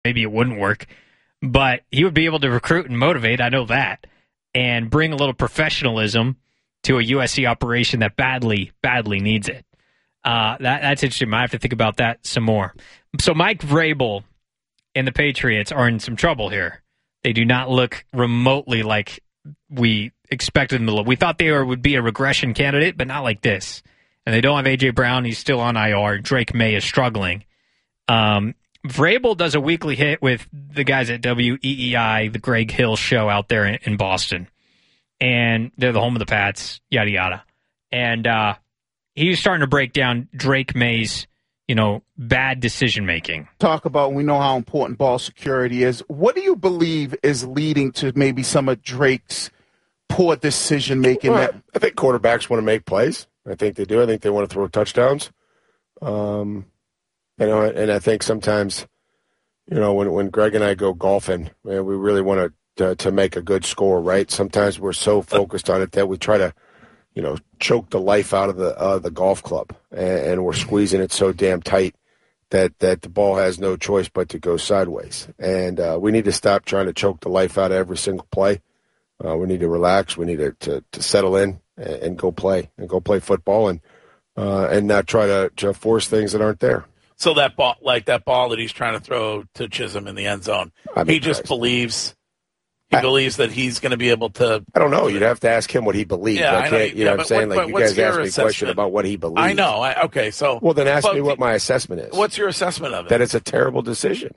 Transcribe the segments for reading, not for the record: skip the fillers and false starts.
maybe it wouldn't work. But he would be able to recruit and motivate, I know that, and bring a little professionalism to a USC operation that badly, badly needs it. That's interesting. I have to think about that some more. So Mike Vrabel and the Patriots are in some trouble here. They do not look remotely like we expected them to look. We thought they would be a regression candidate, but not like this. And they don't have A.J. Brown. He's still on IR. Drake May is struggling. Vrabel does a weekly hit with the guys at WEEI, the Greg Hill show out there in Boston. And they're the home of the Pats, yada, yada. And he was starting to break down Drake May's, bad decision-making. Talk about, we know how important ball security is. What do you believe is leading to maybe some of Drake's poor decision-making? Well, I think quarterbacks want to make plays. I think they do. I think they want to throw touchdowns. And I think sometimes, when Greg and I go golfing, we really want to make a good score, right? Sometimes we're so focused on it that we try to, choke the life out of the golf club, and we're squeezing it so damn tight that the ball has no choice but to go sideways. And we need to stop trying to choke the life out of every single play. We need to relax. We need to settle in and go play football and not try to force things that aren't there. So that ball that he's trying to throw to Chisholm in the end zone, he just believes. He believes that he's going to be able to. I don't know. You'd have to ask him what he believes. Yeah, I can't. What I'm saying? Like, you guys asked me a question about what he believes. I know. Okay, so. Well, then ask me what my assessment is. What's your assessment of it? That it's a terrible decision.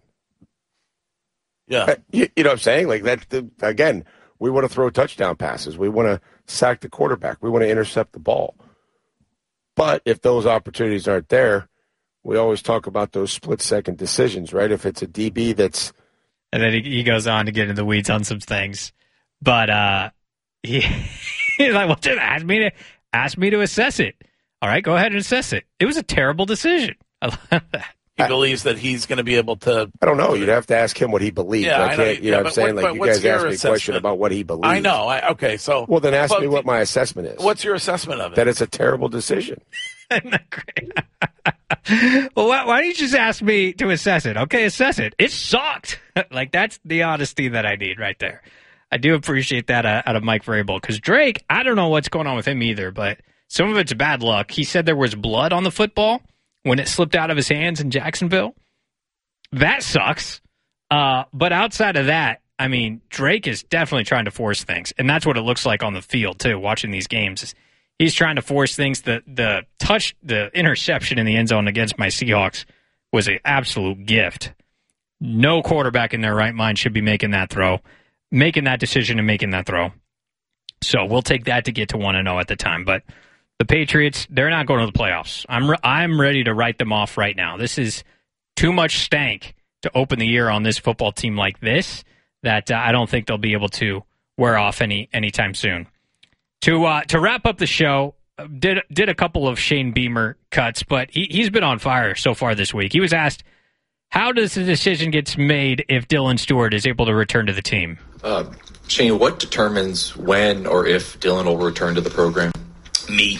Yeah. You know what I'm saying? Like that. Again, we want to throw touchdown passes. We want to sack the quarterback. We want to intercept the ball. But if those opportunities aren't there, we always talk about those split-second decisions, right? If it's a DB that's. And then he goes on to get into the weeds on some things. But he's like, well, just ask me to assess it. All right, go ahead and assess it. It was a terrible decision. I love that. He believes that he's going to be able to. I don't know. You'd have to ask him what he believes. Yeah, I can't. What I'm saying? Like, you guys asked me a question about what he believes. I know. Okay, so. Well, then ask me what my assessment is. What's your assessment of it? That it's a terrible decision. Isn't that great? Well, why don't you just ask me to assess it? Okay, assess it. It sucked. Like, that's the honesty that I need right there. I do appreciate that out of Mike Vrabel. Because Drake, I don't know what's going on with him either, but some of it's bad luck. He said there was blood on the football when it slipped out of his hands in Jacksonville. That sucks. But outside of that, I mean, Drake is definitely trying to force things. And that's what it looks like on the field, too, watching these games. He's trying to force things. The interception in the end zone against my Seahawks was an absolute gift. No quarterback in their right mind should be making that throw, making that decision and making that throw. So we'll take that to get to 1-0 at the time. But the Patriots, they're not going to the playoffs. I'm ready to write them off right now. This is too much stank to open the year on this football team like this that I don't think they'll be able to wear off anytime soon. To wrap up the show, did a couple of Shane Beamer cuts, but he's been on fire so far this week. He was asked, how does the decision get made if Dylan Stewart is able to return to the team? Shane, what determines when or if Dylan will return to the program? Me.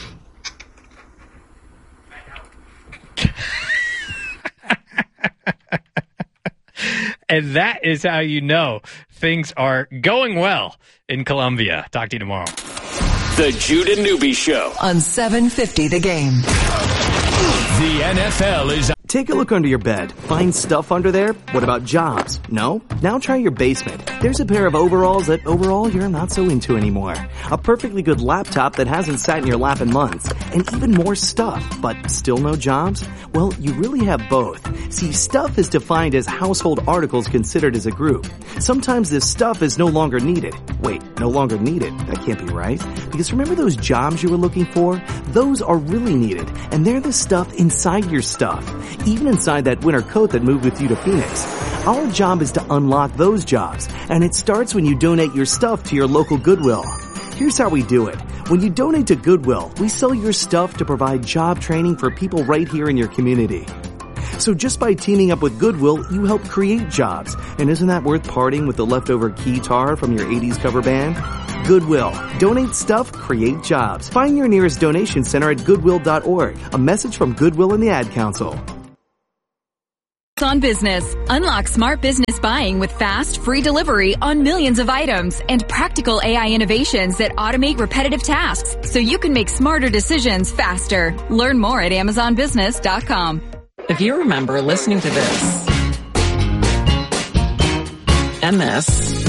And that is how you know things are going well in Columbia. Talk to you tomorrow. The Jude and Newby Show on 750 The Game. The NFL is. Take a look under your bed. Find stuff under there? What about jobs? No? Now try your basement. There's a pair of overalls that overall you're not so into anymore. A perfectly good laptop that hasn't sat in your lap in months. And even more stuff, but still no jobs? Well, you really have both. See, stuff is defined as household articles considered as a group. Sometimes this stuff is no longer needed. Wait, no longer needed? That can't be right. Because remember those jobs you were looking for? Those are really needed. And they're the stuff inside your stuff. Even inside that winter coat that moved with you to Phoenix. Our job is to unlock those jobs, and it starts when you donate your stuff to your local Goodwill. Here's how we do it. When you donate to Goodwill, we sell your stuff to provide job training for people right here in your community. So just by teaming up with Goodwill, you help create jobs. And isn't that worth parting with the leftover keytar from your 80s cover band? Goodwill. Donate stuff, create jobs. Find your nearest donation center at goodwill.org. A message from Goodwill and the Ad Council. On Business. Unlock smart business buying with fast, free delivery on millions of items and practical AI innovations that automate repetitive tasks so you can make smarter decisions faster. Learn more at AmazonBusiness.com. If you remember listening to this and this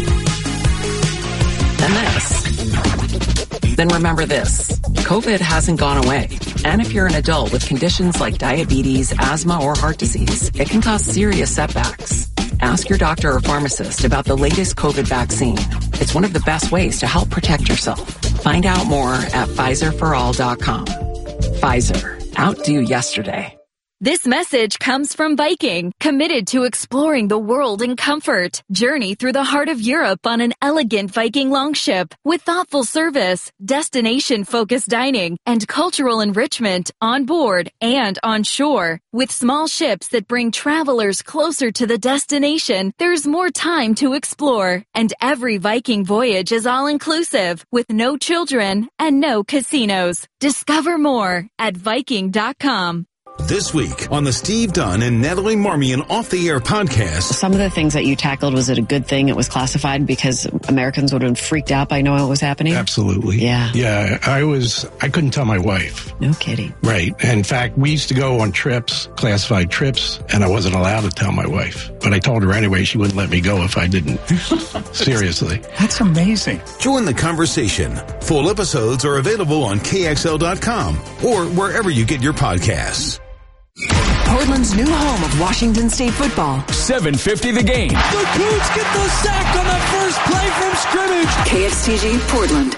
and this, then remember this. COVID hasn't gone away. And if you're an adult with conditions like diabetes, asthma, or heart disease, it can cause serious setbacks. Ask your doctor or pharmacist about the latest COVID vaccine. It's one of the best ways to help protect yourself. Find out more at PfizerForAll.com. Pfizer. Outdo yesterday. This message comes from Viking, committed to exploring the world in comfort. Journey through the heart of Europe on an elegant Viking longship with thoughtful service, destination-focused dining, and cultural enrichment on board and on shore. With small ships that bring travelers closer to the destination, there's more time to explore. And every Viking voyage is all-inclusive, with no children and no casinos. Discover more at Viking.com. This week on the Steve Dunn and Natalie Marmion Off the Air podcast. Some of the things that you tackled, was it a good thing it was classified because Americans would have been freaked out by knowing what was happening? Absolutely. Yeah. Yeah. I couldn't tell my wife. No kidding. Right. In fact, we used to go on trips, classified trips, and I wasn't allowed to tell my wife. But I told her anyway. She wouldn't let me go if I didn't. Seriously. That's amazing. Join the conversation. Full episodes are available on KXL.com or wherever you get your podcasts. Portland's new home of Washington State football. 750 The Game. The Cougs get the sack on the first play from scrimmage. KXTG Portland.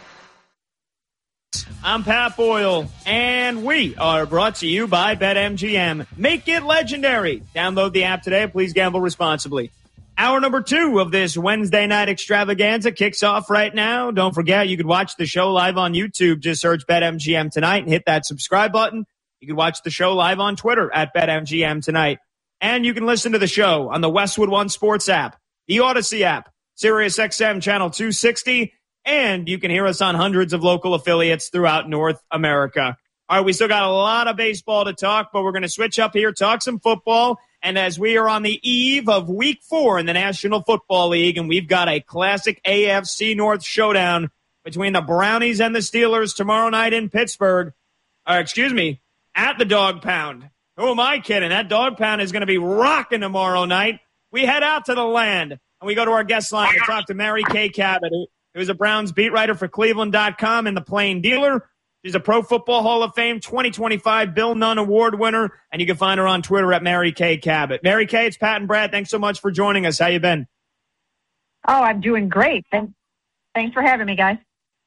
I'm Pat Boyle, and we are brought to you by BetMGM. Make it legendary. Download the app today. Please gamble responsibly. Hour number 2 of this Wednesday night extravaganza kicks off right now. Don't forget, you could watch the show live on YouTube. Just search BetMGM Tonight and hit that subscribe button. You can watch the show live on Twitter at BetMGM Tonight. And you can listen to the show on the Westwood One Sports app, the Odyssey app, SiriusXM Channel 260, and you can hear us on hundreds of local affiliates throughout North America. All right, we still got a lot of baseball to talk, but we're going to switch up here, talk some football. And as we are on the eve of Week 4 in the National Football League, and we've got a classic AFC North showdown between the Brownies and the Steelers tomorrow night in Pittsburgh. At the Dog Pound. Who am I kidding? That Dog Pound is going to be rocking tomorrow night. We head out to the land, and we go to our guest line to talk to Mary Kay Cabot, who's a Browns beat writer for Cleveland.com and the Plain Dealer. She's a Pro Football Hall of Fame 2025 Bill Nunn Award winner, and you can find her on Twitter at Mary Kay Cabot. Mary Kay, it's Pat and Brad. Thanks so much for joining us. How you been? Oh, I'm doing great. Thanks for having me, guys.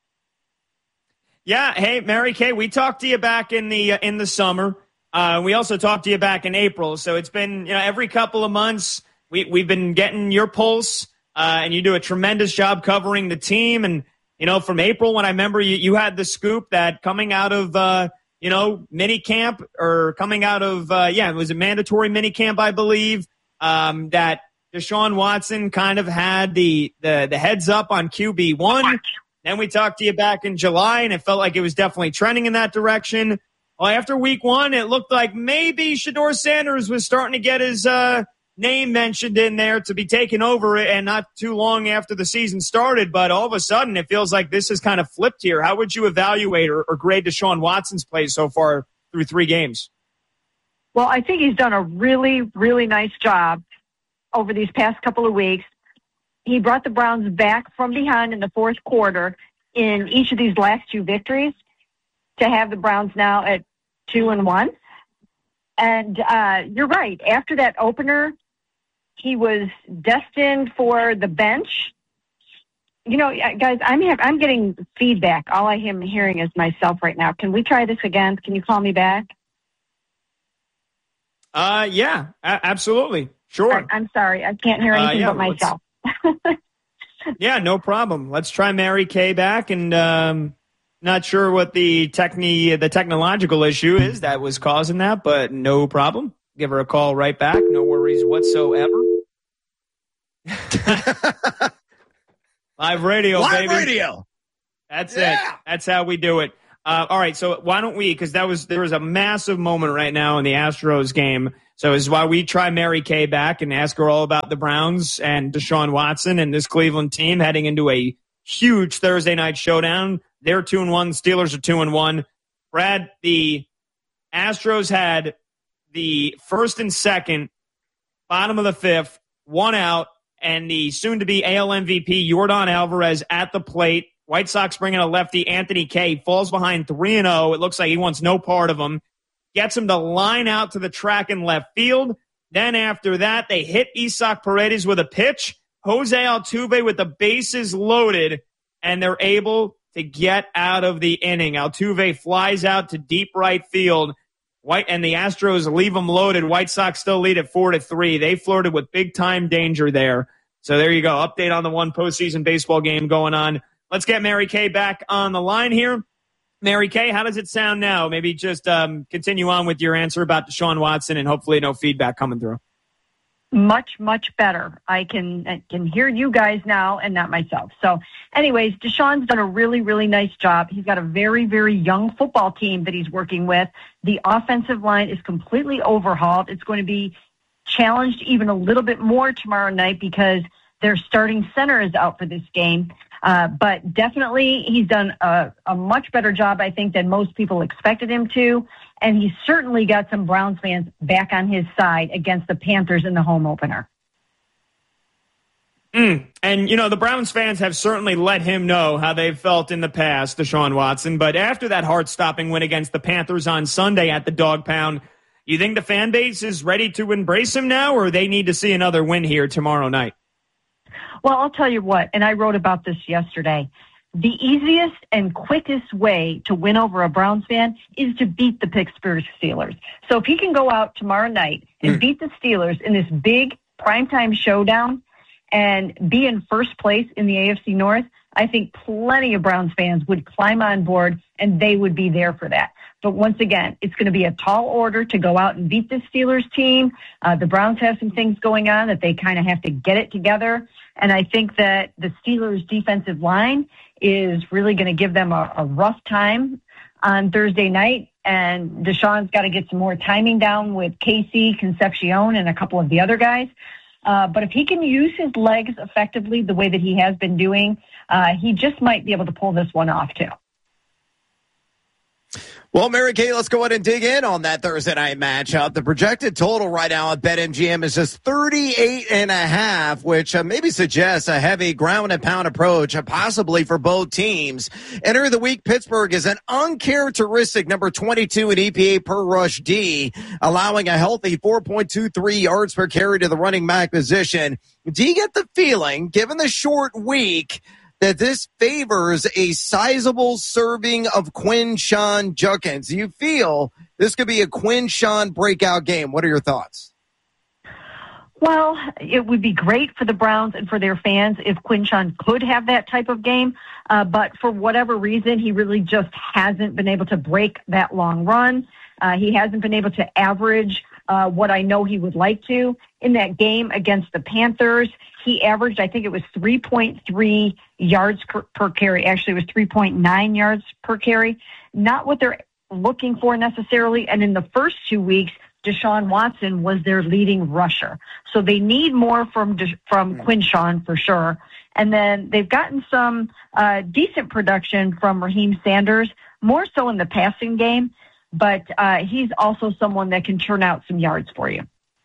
Yeah. Hey, Mary Kay, we talked to you back in the summer. We also talked to you back in April. So it's been, every couple of months we've been getting your pulse, and you do a tremendous job covering the team. And, from April, when I remember you had the scoop that coming out of, mini camp or coming out of, it was a mandatory mini camp, I believe, that Deshaun Watson kind of had the heads up on QB1. Then we talked to you back in July, and it felt like it was definitely trending in that direction. Well, after Week 1, it looked like maybe Shedeur Sanders was starting to get his name mentioned in there to be taken over, and not too long after the season started. But all of a sudden, it feels like this has kind of flipped here. How would you evaluate or grade Deshaun Watson's play so far through 3 games? Well, I think he's done a really, really nice job over these past couple of weeks. He brought the Browns back from behind in the fourth quarter in each of these last 2 victories to have the Browns now at 2-1. And you're right. After that opener, he was destined for the bench. Guys, I'm getting feedback. All I am hearing is myself right now. Can we try this again? Can you call me back? Yeah, absolutely. Sure. I'm sorry. I can't hear anything but myself. Yeah, no problem. Let's try Mary Kay back, and not sure what the technological issue is that was causing that, but no problem. Give her a call right back. No worries whatsoever. Live radio, baby. Live radio. That's it. That's how we do it. All right, so why don't we, because there was a massive moment right now in the Astros game. So this is why we try Mary Kay back and ask her all about the Browns and Deshaun Watson and this Cleveland team heading into a huge Thursday night showdown. They're 2-1. Steelers are 2-1. Brad, the Astros had the first and second, bottom of the fifth, one out, and the soon-to-be AL MVP, Yordan Alvarez, at the plate. White Sox bring in a lefty, Anthony Kay, falls behind 3-0. It looks like he wants no part of him. Gets him to line out to the track in left field. Then after that, they hit Isaac Paredes with a pitch. Jose Altuve with the bases loaded, and they're able to get out of the inning. Altuve flies out to deep right field. And the Astros leave them loaded. White Sox still lead at 4-3. They flirted with big-time danger there. So there you go. Update on the one postseason baseball game going on. Let's get Mary Kay back on the line here. Mary Kay, how does it sound now? Maybe just continue on with your answer about Deshaun Watson and hopefully no feedback coming through. Much, much better. I can hear you guys now and not myself. So anyways, Deshaun's done a really, really nice job. He's got a very, very young football team that he's working with. The offensive line is completely overhauled. It's going to be challenged even a little bit more tomorrow night because their starting center is out for this game. But definitely he's done a much better job, I think, than most people expected him to. And he's certainly got some Browns fans back on his side against the Panthers in the home opener. And, the Browns fans have certainly let him know how they've felt in the past, Deshaun Watson. But after that heart-stopping win against the Panthers on Sunday at the Dog Pound, you think the fan base is ready to embrace him now, or they need to see another win here tomorrow night? Well, I'll tell you what, and I wrote about this yesterday. The easiest and quickest way to win over a Browns fan is to beat the Pittsburgh Steelers. So if he can go out tomorrow night and beat the Steelers in this big primetime showdown and be in first place in the AFC North, I think plenty of Browns fans would climb on board and they would be there for that. But once again, it's going to be a tall order to go out and beat the Steelers team. The Browns have some things going on that they kind of have to get it together. And I think that the Steelers' defensive line is really going to give them a rough time on Thursday night. And Deshaun's got to get some more timing down with Casey, Concepcion, and a couple of the other guys. But if he can use his legs effectively the way that he has been doing, he just might be able to pull this one off too. Well, Mary Kay, let's go ahead and dig in on that Thursday night matchup. The projected total right now at BetMGM is just 38.5, which maybe suggests a heavy ground and pound approach, possibly for both teams. Entering the week, Pittsburgh is an uncharacteristic number 22 in EPA per rush D, allowing a healthy 4.23 yards per carry to the running back position. Do you get the feeling, given the short week, that this favors a sizable serving of Quinshon Judkins? Do you feel this could be a Quinshon breakout game? What are your thoughts? Well, it would be great for the Browns and for their fans if Quinshon could have that type of game. But for whatever reason, he really just hasn't been able to break that long run. He hasn't been able to average what I know he would like to. In that game against the Panthers, he averaged, I think it was 3.3 yards per carry. Actually, it was 3.9 yards per carry. Not what they're looking for necessarily. And in the first 2 weeks, Deshaun Watson was their leading rusher. So they need more from Quinshon for sure. And then they've gotten some decent production from Raheem Sanders, more so in the passing game. But he's also someone that can turn out some yards for you.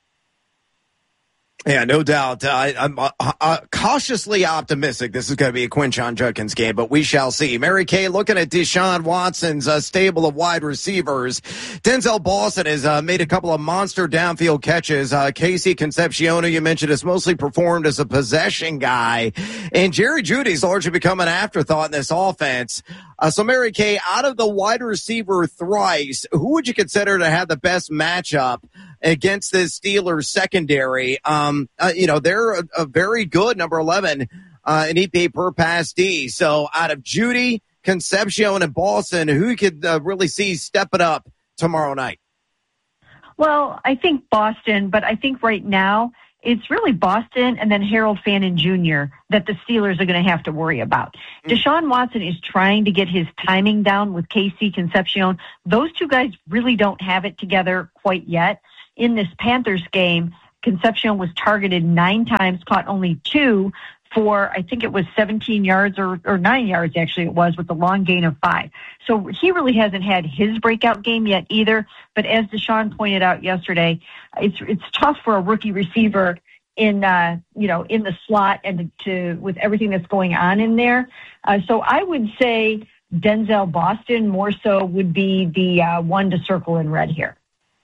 Yeah, no doubt. I'm cautiously optimistic this is going to be a Quinshon Judkins game, but we shall see. Mary Kay, looking at Deshaun Watson's stable of wide receivers. Denzel Boston has made a couple of monster downfield catches. Casey Concepcion, you mentioned, has mostly performed as a possession guy. And Jerry Jeudy's largely become an afterthought in this offense. So, Mary Kay, out of the wide receiver thrice, who would you consider to have the best matchup against this Steelers secondary? They're a very good number 11 in EPA per pass D. So, out of Jeudy, Concepcion, and Boston, who you could really see step it up tomorrow night? Well, I think Boston, but I think right now it's really Boston and then Harold Fannin Jr. that the Steelers are going to have to worry about. Deshaun Watson is trying to get his timing down with Casey Concepcion. Those two guys really don't have it together quite yet. in this Panthers game, Concepcion was targeted 9 times, caught only 2 for, I think it was 17 yards or 9 yards, actually it was, with a long gain of 5. So he really hasn't had his breakout game yet either. But as Deshaun pointed out yesterday, it's tough for a rookie receiver in the slot and with everything that's going on in there. So I would say Denzel Boston more so would be the one to circle in red here.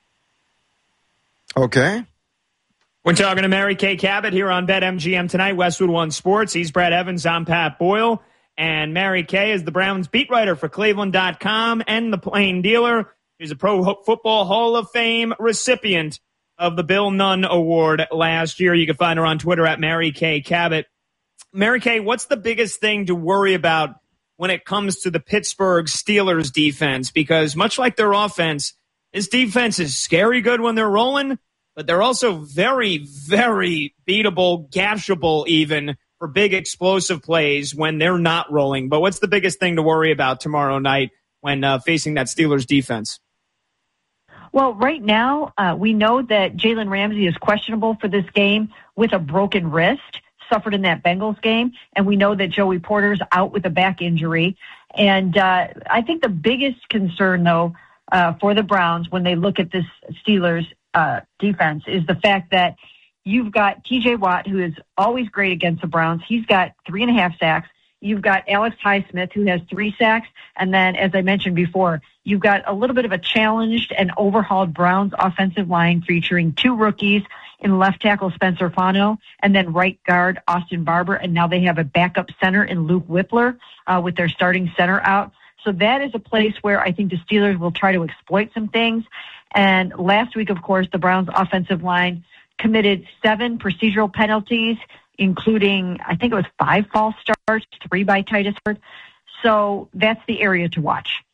Okay. We're talking to Mary Kay Cabot here on BetMGM tonight, Westwood One Sports. He's Brad Evans, I'm Pat Boyle. And Mary Kay is the Browns beat writer for Cleveland.com and the Plain Dealer. She's a Pro Football Hall of Fame recipient of the Bill Nunn Award last year. You can find her on Twitter at Mary Kay Cabot. Mary Kay, what's the biggest thing to worry about when it comes to the Pittsburgh Steelers defense? Because much like their offense, this defense is scary good when they're rolling, but they're also very, very beatable, gashable even for big explosive plays when they're not rolling. But what's the biggest thing to worry about tomorrow night when facing that Steelers defense? Well, right now, we know that Jalen Ramsey is questionable for this game with a broken wrist, suffered in that Bengals game. And we know that Joey Porter's out with a back injury. And I think the biggest concern, though, for the Browns when they look at this Steelers defense is the fact that you've got TJ Watt, who is always great against the Browns. He's got 3.5 sacks. You've got Alex Highsmith, who has 3 sacks. And then, as I mentioned before, you've got a little bit of a challenged and overhauled Browns offensive line featuring 2 rookies in left tackle Spencer Fano and then right guard Austin Barber. And now they have a backup center in Luke Whippler with their starting center out. So that is a place where I think the Steelers will try to exploit some things. And last week, of course, the Browns offensive line committed 7 procedural penalties, including, I think it was 5 false starts, 3 by Titus Hurd. So that's the area to watch.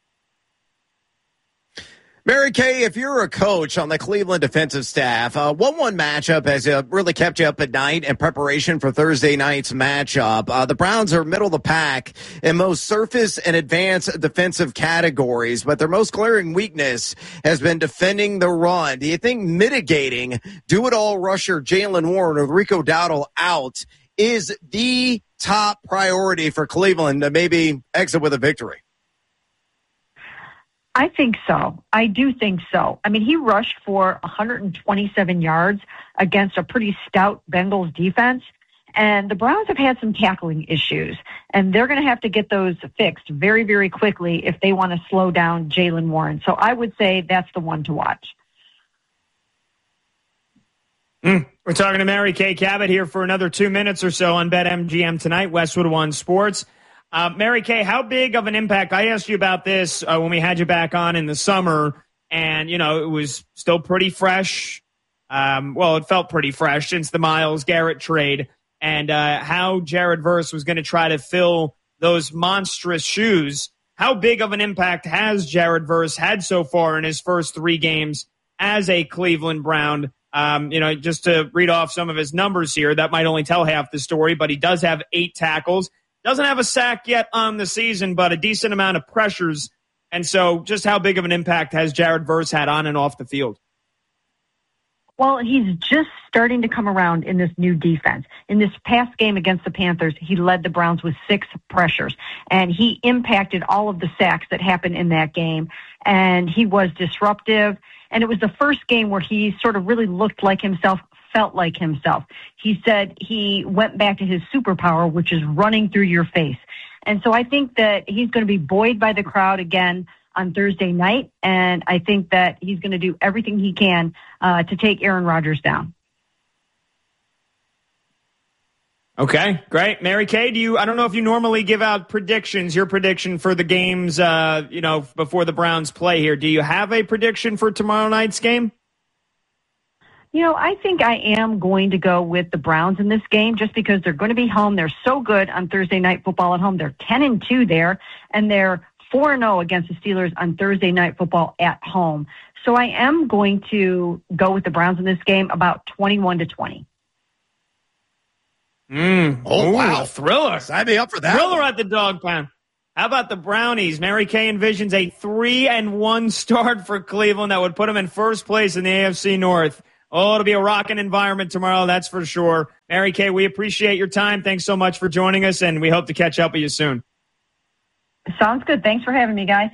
Mary Kay, if you're a coach on the Cleveland defensive staff, 1-1 matchup has really kept you up at night in preparation for Thursday night's matchup. The Browns are middle of the pack in most surface and advanced defensive categories, but their most glaring weakness has been defending the run. Do you think mitigating do-it-all rusher Jaylen Warren or Rico Dowdle out is the top priority for Cleveland to maybe exit with a victory? I think so. I do think so. I mean, he rushed for 127 yards against a pretty stout Bengals defense, and the Browns have had some tackling issues, and they're going to have to get those fixed very, very quickly if they want to slow down Jaylen Warren. So I would say that's the one to watch. We're talking to Mary Kay Cabot here for another 2 minutes or so on BetMGM tonight, Westwood One Sports. Mary Kay, how big of an impact? I asked you about this when we had you back on in the summer, and, it was still pretty fresh. It felt pretty fresh since the Myles Garrett trade, and how Jared Verse was going to try to fill those monstrous shoes. How big of an impact has Jared Verse had so far in his first 3 games as a Cleveland Brown? Just to read off some of his numbers here, that might only tell half the story, but he does have 8 tackles. Doesn't have a sack yet on the season, but a decent amount of pressures. And so just how big of an impact has Jared Verse had on and off the field? Well, he's just starting to come around in this new defense. In this past game against the Panthers, he led the Browns with 6 pressures, and he impacted all of the sacks that happened in that game. And he was disruptive, and it was the first game where he sort of really looked like himself, felt like himself. He said he went back to his superpower, which is running through your face. And so I think that he's going to be buoyed by the crowd again on Thursday night, and I think that he's going to do everything he can to take Aaron Rodgers down. Okay, great. Mary Kay, I don't know if you normally give out predictions, your prediction for the games, before the Browns play here. Do you have a prediction for tomorrow night's game? I think I am going to go with the Browns in this game just because they're going to be home. They're so good on Thursday Night Football at home. They're 10-2 there, and they're 4-0 against the Steelers on Thursday Night Football at home. So I am going to go with the Browns in this game, about 21-20. Oh, wow. Thriller. Sign me up for that. Thriller at the dog pound. How about the Brownies? Mary Kay envisions a 3-1 start for Cleveland that would put them in first place in the AFC North. Oh, it'll be a rocking environment tomorrow, that's for sure. Mary Kay, we appreciate your time. Thanks so much for joining us, and we hope to catch up with you soon. Sounds good. Thanks for having me, guys.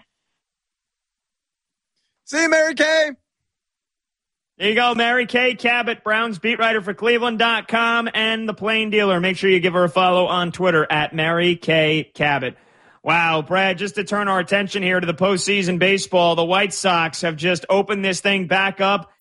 See you, Mary Kay. There you go, Mary Kay Cabot, Browns beat writer for Cleveland.com and The Plain Dealer. Make sure you give her a follow on Twitter at Mary Kay Cabot. Wow, Brad, just to turn our attention here to the postseason baseball, the White Sox have just opened this thing back up